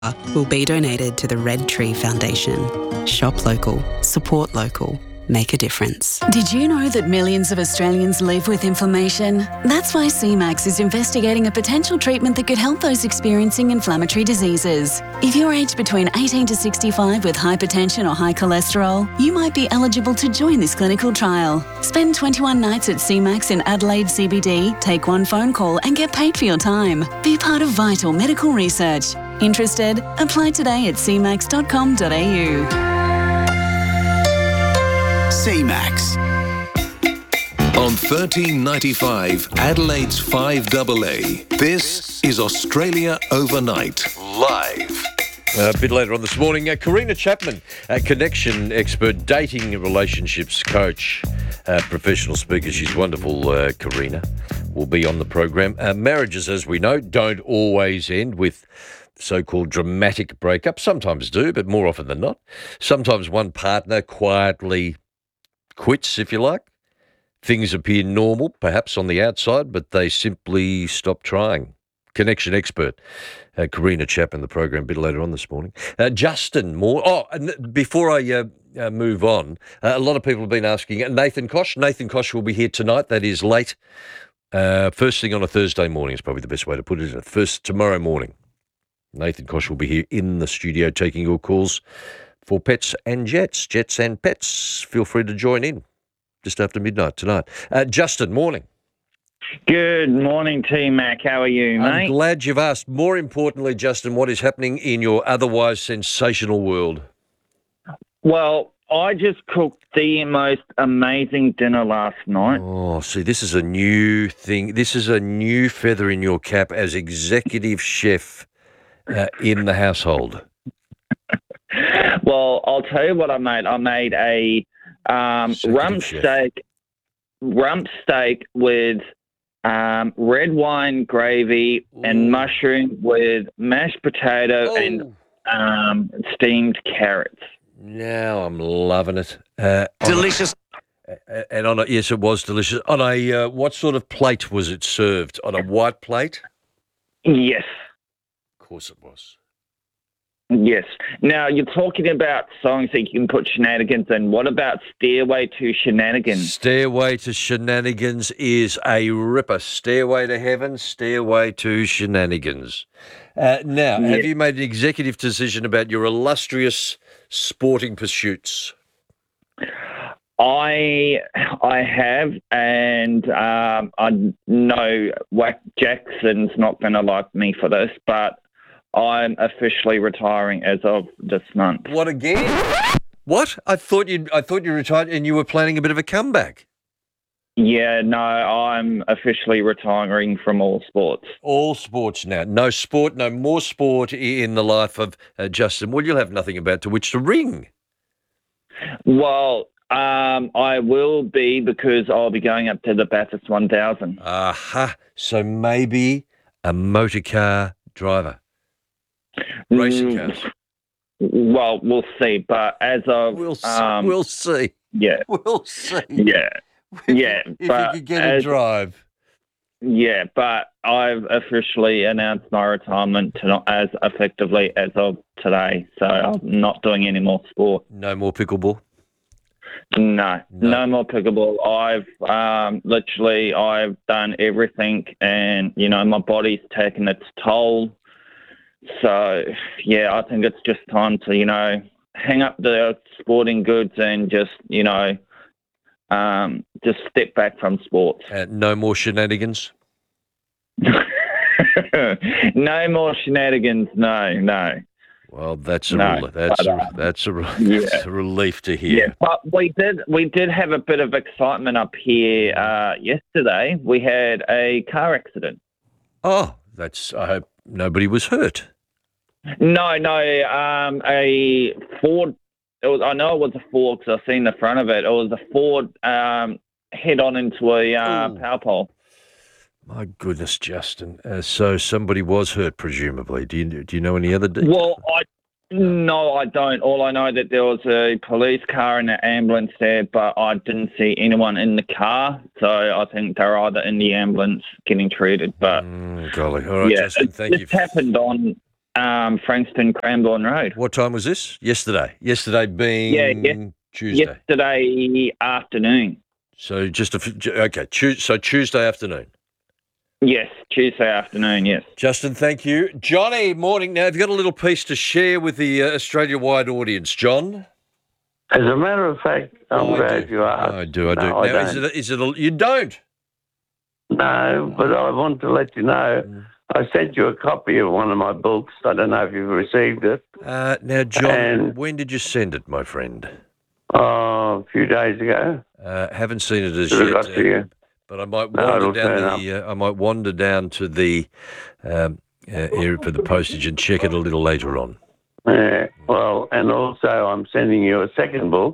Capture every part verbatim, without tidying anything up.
will be donated to the Red Tree Foundation. Shop local, support local, make a difference. Did you know that millions of Australians live with inflammation? That's why C MAX is investigating a potential treatment that could help those experiencing inflammatory diseases. If you're aged between eighteen to sixty-five with hypertension or high cholesterol, you might be eligible to join this clinical trial. Spend twenty-one nights at C MAX in Adelaide C B D, take one phone call and get paid for your time. Be part of vital medical research. Interested? Apply today at c max dot com dot a u. C MAX. On thirteen ninety-five, Adelaide's five A A, this is Australia Overnight, live. Uh, a bit later on this morning, uh, Karina Chapman, a connection expert, dating relationships coach, uh, professional speaker. She's wonderful, uh, Karina, will be on the program. Uh, marriages, as we know, don't always end with so-called dramatic breakups. Sometimes do, but more often than not. Sometimes one partner quietly quits, if you like. Things appear normal, perhaps on the outside, but they simply stop trying. Connection expert, uh, Karina Chapman, the program a bit later on this morning. Uh, Justin Moore. Oh, and before I uh, uh, move on, uh, a lot of people have been asking. Nathan Koch. Nathan Koch will be here tonight. That is late. Uh, first thing on a Thursday morning is probably the best way to put it. First tomorrow morning. Nathan Koch will be here in the studio taking your calls for Pets and Jets. Jets and Pets. Feel free to join in just after midnight tonight. Uh, Justin, morning. Good morning, T Mac. How are you, mate? I'm glad you've asked. More importantly, Justin, what is happening in your otherwise sensational world? Well, I just cooked the most amazing dinner last night. Oh, see, this is a new thing. This is a new feather in your cap as executive chef uh, in the household. Well, I'll tell you what I made. I made a um, rump chef. steak, rump steak with um, red wine gravy Ooh. and mushroom with mashed potato Oh. and um, steamed carrots. Now I'm loving it. Uh, Delicious. On a, and on a, yes, it was delicious. On a uh, what sort of plate was it served? On a white plate? Yes. Of course it was. Yes. Now, you're talking about songs that you can put shenanigans in. What about Stairway to Shenanigans? Stairway to Shenanigans is a ripper. Stairway to Heaven, Stairway to Shenanigans. Uh, now, Yeah. have you made an executive decision about your illustrious sporting pursuits? I I have, and um, I know Wack Jackson's not going to like me for this, but I'm officially retiring as of this month. What again? What? I thought you I thought you retired and you were planning a bit of a comeback. Yeah, no, I'm officially retiring from all sports. All sports now. No sport, no more sport in the life of uh, Justin. Well, you'll have nothing about to which to ring. Well, um, I will be, because I'll be going up to the Bathurst one thousand. Aha. So maybe a motor car driver. Racing Mm, cars. Well, we'll see. But as of We'll see. um, we'll see. yeah, We'll see. yeah, yeah. If but you could get as- a drive. Yeah, but I've officially announced my retirement to not as effectively as of today. So I'm not doing any more sport. No more pickleball. No, No. no, more pickleball. I've um, literally I've done everything, and you know my body's taken its toll. So yeah, I think it's just time to you know hang up the sporting goods and just you know um, just step back from sports. Uh, no more shenanigans. No more shenanigans. No, no. Well, that's a No, rel- that's but, a, uh, that's a re- yeah. that's a relief to Yeah, hear. but we did we did have a bit of excitement up here uh, yesterday. We had a car accident. Oh, that's. I hope nobody was hurt. No, no, um, a Ford. It was. I know it was a Ford because I've seen the front of it. It was a Ford um, head on into a uh, Ooh. power pole. My goodness, Justin. Uh, so somebody was hurt, presumably. Do you do you know any other details? Well, I no, I don't. All I know that there was a police car and an ambulance there, but I didn't see anyone in the car. So I think they're either in the ambulance getting treated. But Mm, golly. All right, yeah, Justin, it thank you. just happened on um, Frankston Cranbourne Road. What time was this? Yesterday. Yesterday being Yeah, yes, Tuesday. Yesterday afternoon. So just a f- okay. Tu- so Tuesday afternoon. Yes, Tuesday afternoon. Yes. Justin, thank you, Johnny. Morning. Now, have you got a little piece to share with the uh, Australia-wide audience, John? As a matter of fact, I'm Oh, I glad do. you asked. I do. I do. No, now, I is don't. it? A, is it? A, you don't. No, but I want to let you know. Mm. I sent you a copy of one of my books. I don't know if you've received it. Uh, now, John, And- when did you send it, my friend? Oh, a few days ago. Uh, haven't seen it as Should have yet. got to you. But I might No, wander it'll down turn the. Uh, I might wander down to the um, uh, area for the postage and check it a little later on. Yeah. Well, and also I'm sending you a second book,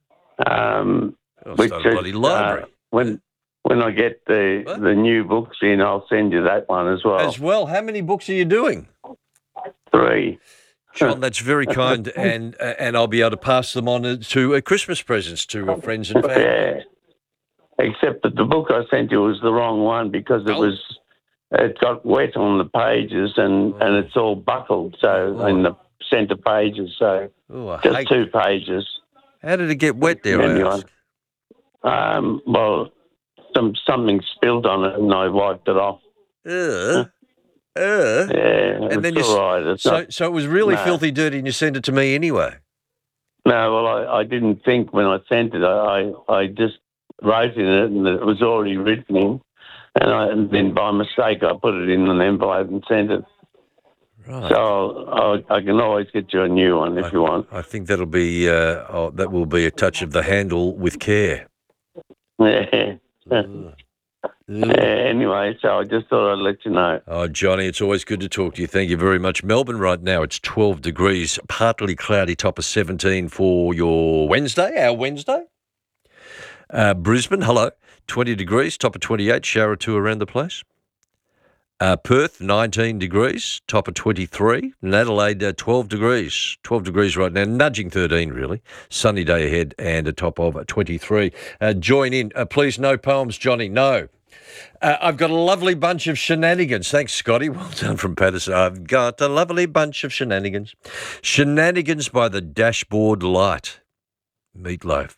um, I'll which start a is bloody library. uh, when when I get the What? the new books in, I'll send you that one as well. As well, how many books are you doing? Three. John, that's very kind, and uh, and I'll be able to pass them on to uh, Christmas presents to uh, friends and family. Yeah. Except that the book I sent you was the wrong one because it Oh. was it got wet on the pages and, Oh. and it's all buckled so Oh. in the centre pages, so Oh, I just hate- two pages. How did it get wet there, I Anyway. ask? Um, well, some something spilled on it and I wiped it off. Uh, uh. Yeah, And then it's you s- all right. It's So, not, so it was really No. filthy dirty, and you sent it to me anyway. no, well, I, I didn't think when I sent it. I, I, I just wrote in it and it was already written in. And, I, and then by mistake, I put it in an envelope and sent it. Right. So I, I can always get you a new one if you want. I think that'll be uh, oh, that will be a touch of the handle with care. Yeah. Ugh. Yeah, Ugh. anyway, so I just thought I'd let you know. Oh, Johnny, it's always good to talk to you. Thank you very much. Melbourne right now, it's twelve degrees, partly cloudy, top of seventeen for your Wednesday, our Wednesday. Uh, Brisbane, hello, twenty degrees, top of twenty-eight, shower or two around the place. Uh, Perth, nineteen degrees, top of twenty-three. And Adelaide, uh, twelve degrees, twelve degrees right now, nudging thirteen really. Sunny day ahead and a top of twenty-three. Uh, join in. Uh, please, no poems, Johnny, no. Uh, I've got a lovely bunch of shenanigans. Thanks, Scotty. Well done from Patterson. I've got a lovely bunch of shenanigans. Shenanigans by the Dashboard Light. Meatloaf.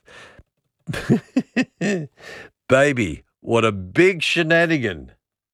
Baby, what a big shenanigan.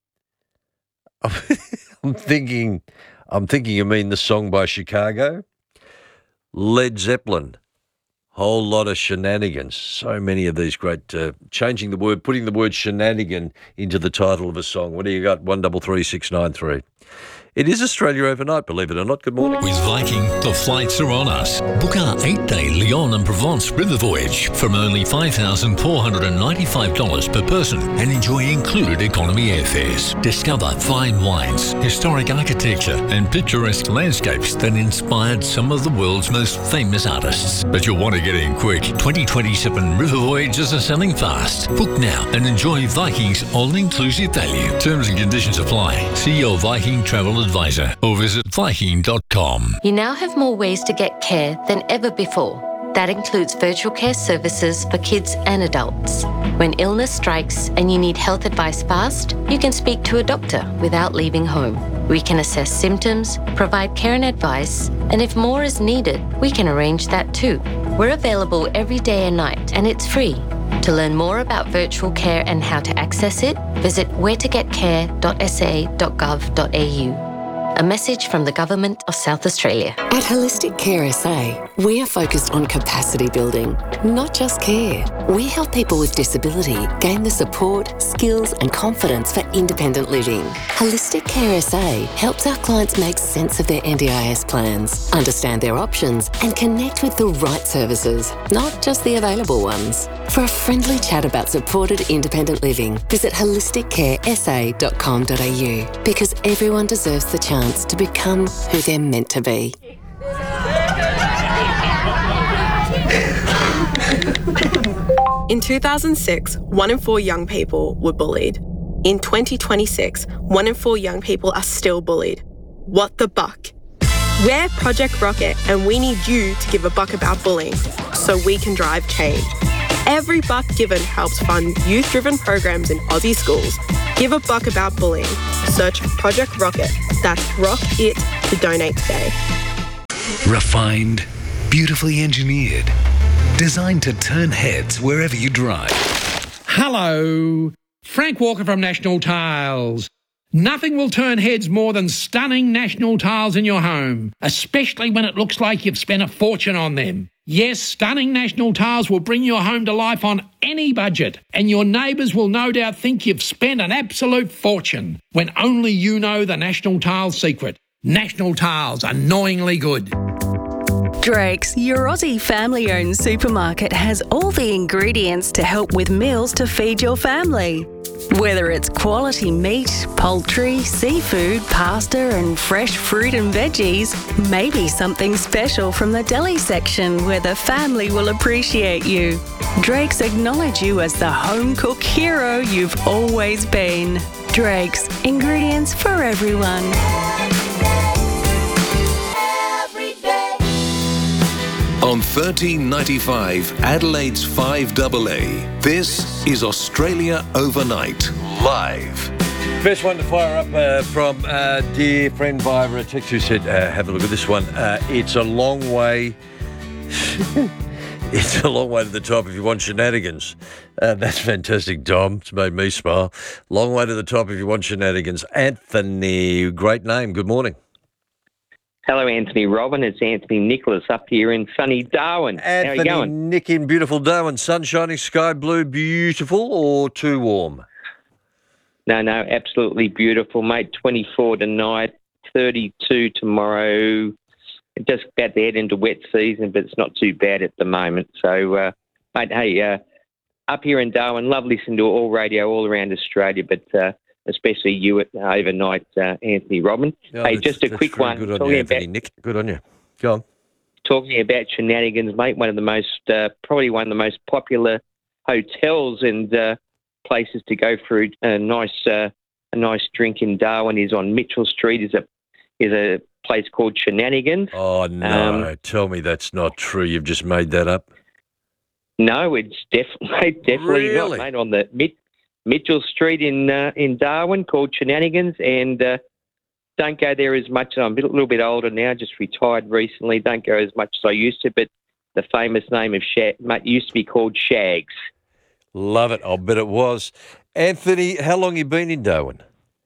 I'm thinking, I'm thinking you mean the song by Chicago? Led Zeppelin. Whole lot of shenanigans. So many of these great, uh, changing the word, putting the word shenanigan into the title of a song. What do you got? One double three six nine three. It is Australia Overnight, believe it or not. Good morning. With Viking, the flights are on us. Book our eight-day Lyon and Provence river voyage from only five thousand four hundred ninety-five dollars per person and enjoy included economy airfares. Discover fine wines, historic architecture and picturesque landscapes that inspired some of the world's most famous artists. But you'll want to get in quick. twenty twenty-seven river voyages are selling fast. Book now and enjoy Viking's all-inclusive value. Terms and conditions apply. See your Viking travel advisor or visit Viking dot com. You now have more ways to get care than ever before. That includes virtual care services for kids and adults. When illness strikes and you need health advice fast, you can speak to a doctor without leaving home. We can assess symptoms, provide care and advice, and if more is needed, we can arrange that too. We're available every day and night, and it's free. To learn more about virtual care and how to access it, visit where to get care dot s a dot gov dot a u. A message from the Government of South Australia. At Holistic Care S A, we are focused on capacity building, not just care. We help people with disability gain the support, skills and confidence for independent living. Holistic Care S A helps our clients make sense of their N D I S plans, understand their options and connect with the right services, not just the available ones. For a friendly chat about supported independent living, visit holistic care s a dot com dot a u because everyone deserves the chance to become who they're meant to be. In two thousand six, one in four young people were bullied. In twenty twenty-six, one in four young people are still bullied. What the buck? We're Project Rocket and we need you to give a buck about bullying so we can drive change. Every buck given helps fund youth-driven programs in Aussie schools. Give a buck about bullying. Search Project Rocket. That's rock it to donate today. Refined, beautifully engineered, designed to turn heads wherever you drive. Hello, Frank Walker from National Tiles. Nothing will turn heads more than stunning National Tiles in your home, especially when it looks like you've spent a fortune on them. Yes, stunning National Tiles will bring your home to life on any budget, and your neighbours will no doubt think you've spent an absolute fortune, when only you know the National Tiles secret. National Tiles, annoyingly good. Drake's, your Aussie family-owned supermarket, has all the ingredients to help with meals to feed your family. Whether it's quality meat, poultry, seafood, pasta and fresh fruit and veggies, maybe something special from the deli section where the family will appreciate you. Drake's acknowledge you as the home cook hero you've always been. Drake's, ingredients for everyone. On thirteen ninety-five, Adelaide's five A A, this is Australia Overnight, live. First one to fire up uh, from uh, dear friend via a text who said, uh, have a look at this one. Uh, it's a long way... It's a long way to the top if you want shenanigans. Uh, that's fantastic, Dom. It's made me smile. Long way to the top if you want shenanigans. Anthony, great name. Good morning. Hello, Anthony Robin. It's Anthony Nicholas up here in sunny Darwin. Anthony, how are you going? Nick in beautiful Darwin. Sun shining, sky blue, beautiful or too warm? No, no, absolutely beautiful, mate. twenty-four tonight, thirty-two tomorrow. Just about to head into wet season, but it's not too bad at the moment. So, uh, mate, hey, uh, up here in Darwin, love listening to all radio all around Australia, but uh, especially you at uh, overnight, uh, Anthony Robin. Oh, hey, just a quick one. Good on you, Anthony, about, Nick. Good on you. Go on. Talking about shenanigans, mate, one of the most, uh, probably one of the most popular hotels and uh, places to go for a nice, uh, a nice drink in Darwin is on Mitchell Street. Is a is a place called Shenanigans. Oh no! Um, Tell me that's not true. You've just made that up. No, it's definitely definitely Really? not, mate. On the Mit- Mitchell Street in uh, in Darwin, called Shenanigans, and uh, don't go there as much. I'm a, bit, a little bit older now, just retired recently. Don't go as much as I used to, but the famous name of Shag mate used to be called Shags. Love it. I'll bet it was. Anthony, how long you been in Darwin?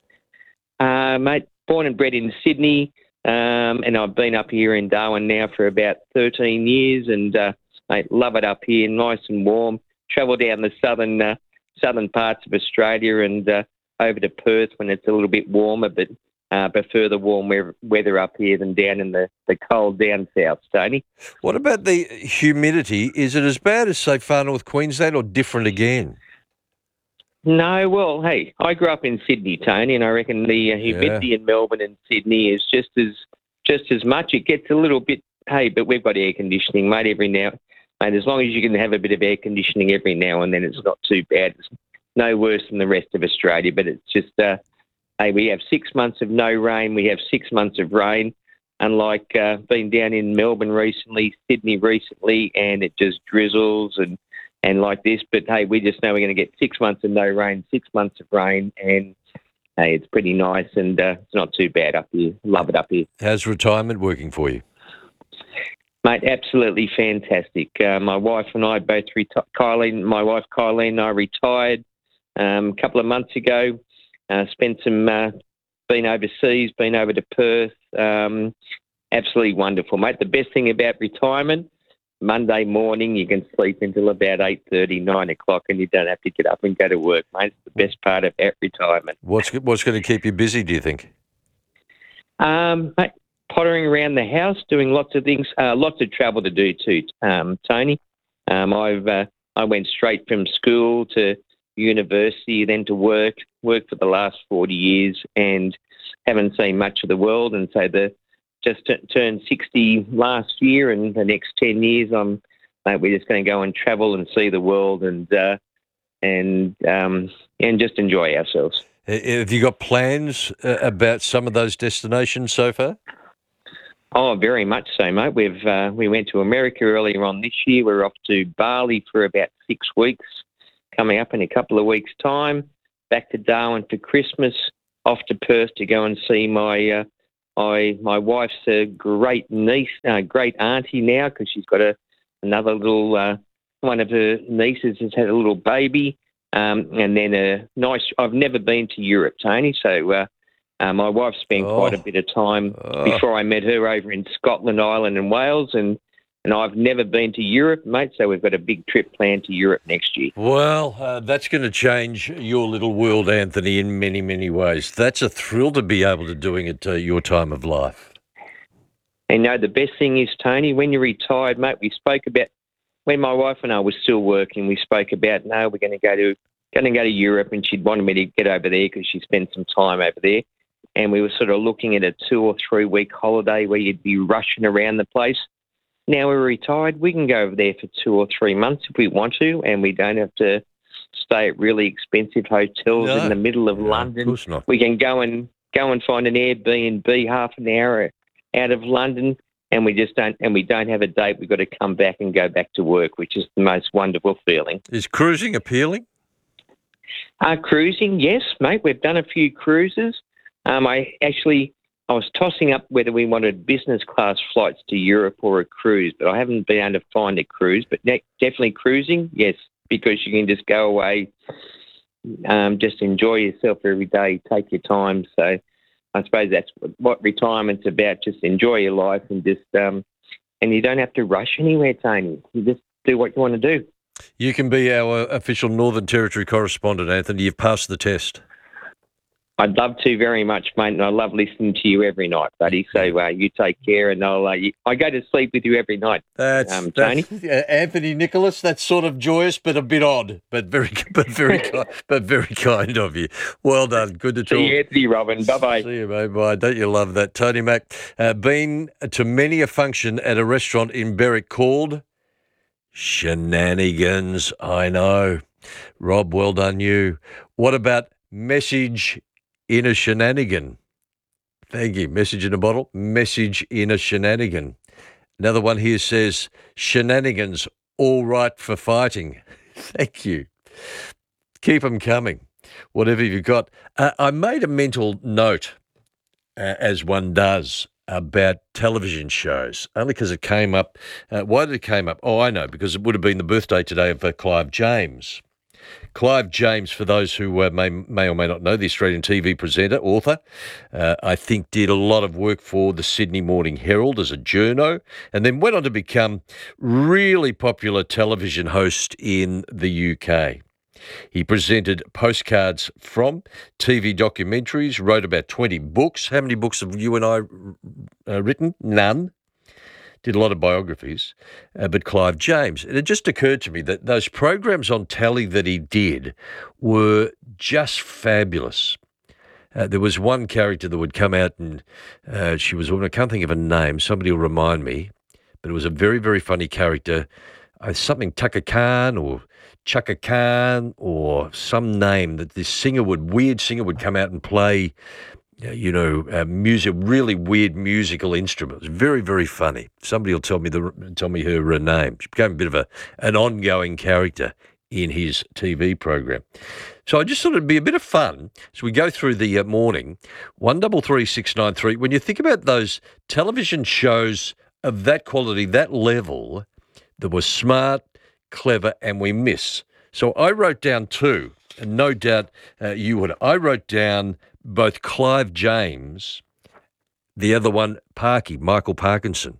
Uh, mate, born and bred in Sydney. Um, and I've been up here in Darwin now for about thirteen years, and uh, mate, love it up here, nice and warm. Travel down the southern uh, southern parts of Australia and uh, over to Perth when it's a little bit warmer, but uh, prefer the warm weather, weather up here than down in the, the cold down south, Tony. What about the humidity? Is it as bad as, say, far north Queensland or different again? No, well, hey, I grew up in Sydney, Tony, and I reckon the uh, humidity Yeah. in Melbourne and Sydney is just as just as much. It gets a little bit, hey, but we've got air conditioning, mate, every now. Mate, as long as you can have a bit of air conditioning every now and then, it's not too bad. It's no worse than the rest of Australia, but it's just, uh, hey, we have six months of no rain. We have six months of rain, unlike uh, being down in Melbourne recently, Sydney recently, and it just drizzles and and like this. But, hey, we just know we're going to get six months of no rain, six months of rain, and, hey, it's pretty nice and uh, it's not too bad up here. Love it up here. How's retirement working for you? Mate, absolutely fantastic. Uh, my wife and I both retired. Kylie, my wife Kylie and I retired um, a couple of months ago. Uh, spent some, uh, been overseas, been over to Perth. Um, absolutely wonderful, mate. The best thing about retirement, Monday morning, you can sleep until about eight thirty, nine o'clock, and you don't have to get up and go to work, mate. It's the best part about retirement. What's what's going to keep you busy, do you think? Um, mate, pottering around the house, doing lots of things, uh, lots of travel to do too, um, Tony. Um, I've uh, I went straight from school to university, then to work, worked for the last forty years, and haven't seen much of the world, and so the just t- turned sixty last year, and the next ten years, I'm mate, we're just going to go and travel and see the world, and uh, and um, and just enjoy ourselves. Have you got plans uh, about some of those destinations so far? Oh, very much so, mate. We've uh, we went to America earlier on this year. We're off to Bali for about six weeks, coming up in a couple of weeks' time. Back to Darwin for Christmas. Off to Perth to go and see my uh, I my wife's a great niece, uh, great auntie now because she's got a another little uh, one of her nieces has had a little baby, um, and then a nice. I've never been to Europe, Tony, so uh, uh, my wife spent Oh. quite a bit of time Oh. before I met her over in Scotland, Ireland, and Wales, and. And I've never been to Europe, mate, so we've got a big trip planned to Europe next year. Well, uh, that's going to change your little world, Anthony, in many, many ways. That's a thrill to be able to doing it at your time of life. And you know, the best thing is, Tony, when you're retired, mate, we spoke about, when my wife and I were still working, we spoke about, no, we're going to go to going to go to Europe, and she'd wanted me to get over there because she spent some time over there. And we were sort of looking at a two or three week holiday where you'd be rushing around the place. Now we're retired, we can go over there for two or three months if we want to, and we don't have to stay at really expensive hotels No. in the middle of No, London. of course not. We can go and go and find an Airbnb half an hour out of London, and we just don't and we don't have a date. We've got to come back and go back to work, which is the most wonderful feeling. Is cruising appealing? Uh, cruising, yes, mate. We've done a few cruises. Um, I actually. I was tossing up whether we wanted business class flights to Europe or a cruise, but I haven't been able to find a cruise. But ne- definitely cruising, yes, because you can just go away, um, just enjoy yourself every day, take your time. So I suppose that's what, what retirement's about, just enjoy your life and just, um, and you don't have to rush anywhere, Tony. You just do what you want to do. You can be our official Northern Territory correspondent, Anthony. You've passed the test. I'd love to very much, mate, and I love listening to you every night, buddy. So uh, you take care, and I'll uh, you, I go to sleep with you every night. That's, um, Tony. that's uh, Anthony Nicholas. That's sort of joyous, but a bit odd, but very, but very, ki- but very kind of you. Well done. Good to talk. See you, Anthony Robin. Bye bye. See you, mate. Bye. Don't you love that, Tony Mack? Uh, been to many a function at a restaurant in Berwick called Shenanigans. I know, Rob. Well done, you. What about Message in a Shenanigan? Thank you. Message in a bottle, message in a shenanigan. Another one here says, shenanigans, all right for fighting. Thank you. Keep them coming, whatever you've got. Uh, I made a mental note, uh, as one does, about television shows, only because it came up. Uh, why did it came up? Oh, I know, because it would have been the birthday today of uh, Clive James. Clive James, for those who uh, may may or may not know, the Australian T V presenter, author, uh, I think did a lot of work for the Sydney Morning Herald as a journo, and then went on to become really popular television host in the U K. He presented postcards from T V documentaries, wrote about twenty books. How many books have you and I uh, written? None. Did a lot of biographies, uh, but Clive James. And it just occurred to me that those programs on telly that he did were just fabulous. Uh, there was one character that would come out and uh, she was, I can't think of a name, somebody will remind me, but it was a very, very funny character, uh, something Tucker Khan or Chaka Khan or some name that this singer would, weird singer would come out and play, you know, uh, music, really weird musical instruments. Very, very funny. Somebody will tell me the tell me her uh, name. She became a bit of a an ongoing character in his T V program. So I just thought it'd be a bit of fun as we go through the uh, morning. One double three six nine three. When you think about those television shows of that quality, that level, that were smart, clever, and we miss. So I wrote down two, and no doubt uh, you would. I wrote down both Clive James, the other one, Parky, Michael Parkinson.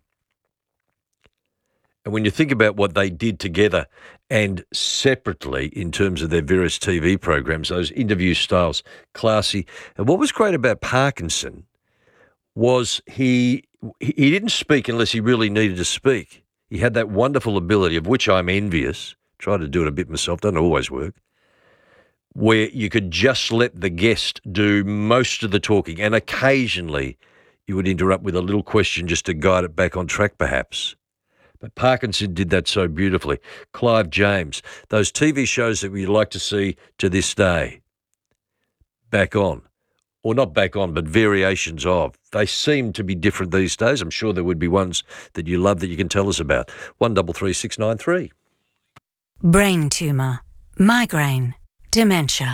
And when you think about what they did together and separately in terms of their various T V programs, those interview styles, classy. And what was great about Parkinson was he he didn't speak unless he really needed to speak. He had that wonderful ability, of which I'm envious, try to do it a bit myself, doesn't always work, where you could just let the guest do most of the talking, and occasionally you would interrupt with a little question just to guide it back on track perhaps. But Parkinson did that so beautifully. Clive James, those T V shows that we'd like to see to this day, back on. Or not back on, but variations of. They seem to be different these days. I'm sure there would be ones that you love that you can tell us about. One double three six nine three. Brain tumour, migraine, dementia.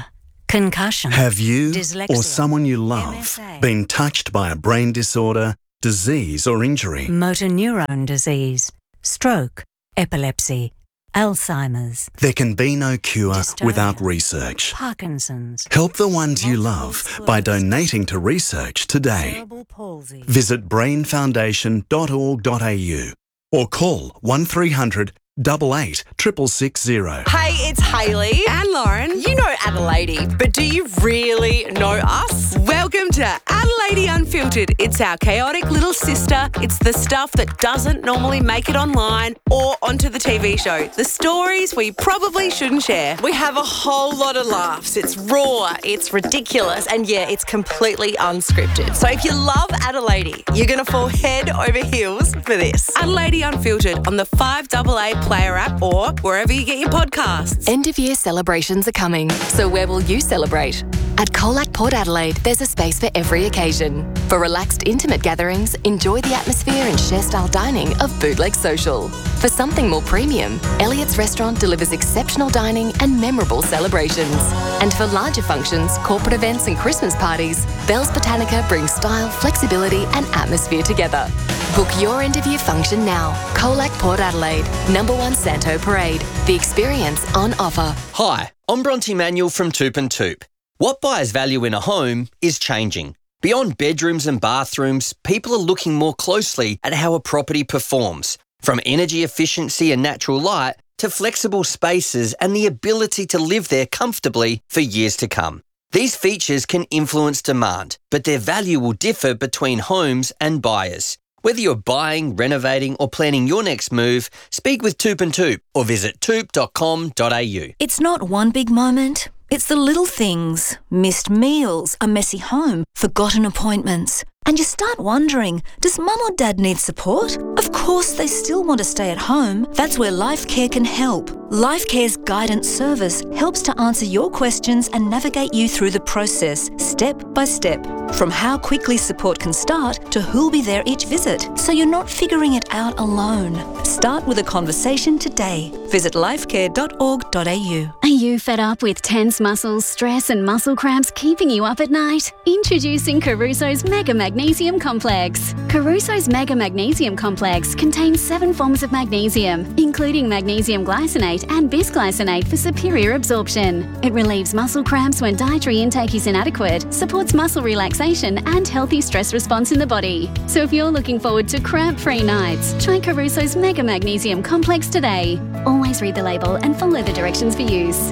concussion. Have you dyslexia, or someone you love M S A, been touched by a brain disorder, disease or injury? motor neuron disease, stroke, epilepsy, Alzheimer's, There can be no cure Dystonia, without research. Parkinson's, Help the ones you love by donating to research today. cerebral palsy. Visit brain foundation dot org dot a u or call one three hundred eight eight six six six zero. Hey, it's Hayley and Lauren. You know Adelaide, but do you really know us? Welcome to Adelaide Unfiltered. It's our chaotic little sister. It's the stuff that doesn't normally make it online or onto the T V show. The stories we probably shouldn't share. We have a whole lot of laughs. It's raw, it's ridiculous, and yeah, it's completely unscripted. So if you love Adelaide, you're going to fall head over heels for this. Adelaide Unfiltered on the five A A Player app or wherever you get your podcasts. End of year celebrations are coming, so where will you celebrate? At Colac Port Adelaide, there's a space for every occasion. For relaxed, intimate gatherings, enjoy the atmosphere and share-style dining of Bootleg Social. For something more premium, Elliott's Restaurant delivers exceptional dining and memorable celebrations. And for larger functions, corporate events and Christmas parties, Bell's Botanica brings style, flexibility and atmosphere together. Book your end-of-year function now. Colac Port Adelaide, number one Santo Parade. The experience on offer. Hi, I'm Bronte Manuel from Toop and Toop. What buyers value in a home is changing. Beyond bedrooms and bathrooms, people are looking more closely at how a property performs, from energy efficiency and natural light to flexible spaces and the ability to live there comfortably for years to come. These features can influence demand, but their value will differ between homes and buyers. Whether you're buying, renovating or planning your next move, speak with Toop and Toop or visit toop dot com dot a u. It's not one big moment. It's the little things. Missed meals, a messy home, forgotten appointments. And you start wondering, does mum or dad need support? Of course they still want to stay at home. That's where LifeCare can help. LifeCare's guidance service helps to answer your questions and navigate you through the process, step by step. From how quickly support can start to who'll be there each visit, so you're not figuring it out alone. Start with a conversation today. Visit lifecare dot org dot a u. Are you fed up with tense muscles, stress and muscle cramps keeping you up at night? Introducing Caruso's Mega Magnesium Complex. Caruso's Mega Magnesium Complex contains seven forms of magnesium, including magnesium glycinate and bisglycinate for superior absorption. It relieves muscle cramps when dietary intake is inadequate, supports muscle relaxation and healthy stress response in the body. So if you're looking forward to cramp-free nights, try Caruso's Mega Magnesium Complex today. Always read the label and follow the directions for use.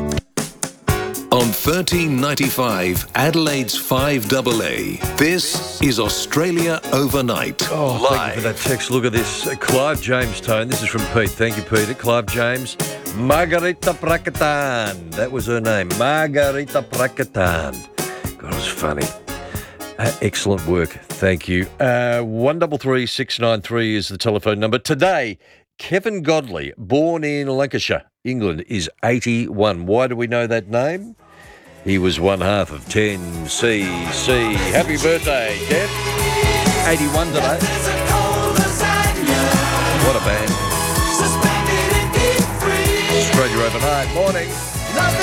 On thirteen ninety-five, Adelaide's five A A, this is Australia Overnight. Oh, live. thank you for that text. Look at this. Uh, Clive James tone. This is from Pete. Thank you, Peter. Clive James. Margarita Prakatan. That was her name. Margarita Prakatan. God, it was funny. Uh, excellent work. Thank you. Uh, one three three six nine three is the telephone number. Today, Kevin Godley, born in Lancashire, England, is eighty-one. Why do we know that name? He was one half of ten C C. Happy birthday, Kev. eighty-one today. What a band. Australia Overnight. Morning.